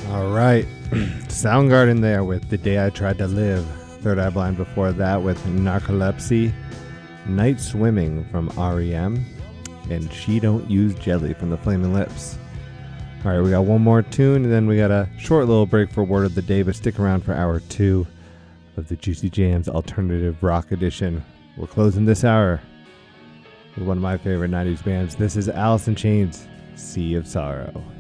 All right. Soundgarden there with The Day I Tried to Live. Third Eye Blind before that with Narcolepsy. Night Swimming from REM. And She Don't Use Jelly from the Flaming Lips. All right, we got one more tune, and then we got a short little break for Word of the Day, but stick around for hour 2 of the Juicy Jams Alternative Rock Edition. We're closing this hour with one of my favorite 90s bands. This is Alice in Chains, Sea of Sorrow.